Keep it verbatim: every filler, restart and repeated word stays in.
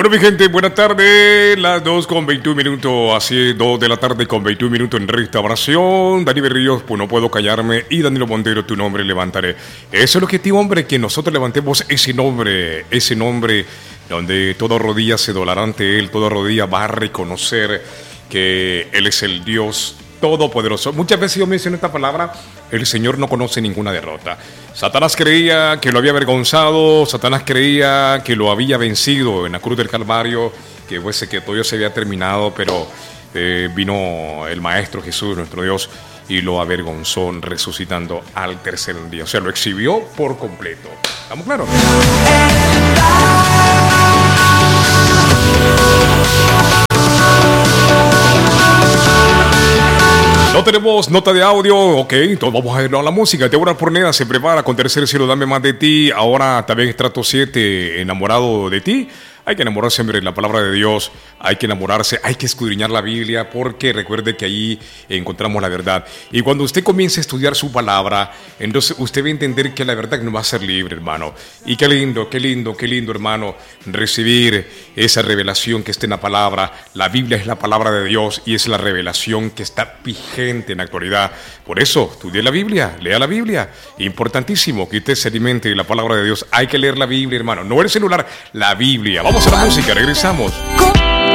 Bueno, mi gente, buenas tardes. Las dos con veintiún minutos. Así, dos de la tarde con veintiún minutos en restauración. Dani Berríos, pues no puedo callarme. Y Danilo Montero, tu nombre levantaré. Eso es el objetivo, hombre, que nosotros levantemos ese nombre. Ese nombre donde toda rodilla se doblará ante Él. Toda rodilla va a reconocer que Él es el Dios Todopoderoso. Muchas veces yo menciono esta palabra. El Señor no conoce ninguna derrota. Satanás creía que lo había avergonzado, Satanás creía que lo había vencido en la cruz del Calvario, que fuese que todo se había terminado, pero eh, vino el Maestro Jesús, nuestro Dios, y lo avergonzó resucitando al tercer día. O sea, lo exhibió por completo. ¿Estamos claros? No tenemos nota de audio, ok, entonces vamos a irnos a la música. Débora Porneda se prepara con Tercer Cielo, Dame Más de Ti. Ahora también Estrato siete, Enamorado de Ti. Hay que enamorarse, hombre, de la palabra de Dios. Hay que enamorarse, hay que escudriñar la Biblia, porque recuerde que ahí encontramos la verdad. Y cuando usted comience a estudiar su palabra, entonces usted va a entender que la verdad nos va a ser libre, hermano. Y qué lindo, qué lindo, qué lindo, hermano, recibir esa revelación que está en la palabra. La Biblia es la palabra de Dios y es la revelación que está vigente en la actualidad. Por eso, estudie la Biblia, lea la Biblia. Importantísimo que usted se alimente de la palabra de Dios. Hay que leer la Biblia, hermano. No el celular, la Biblia. Vamos a la música, regresamos.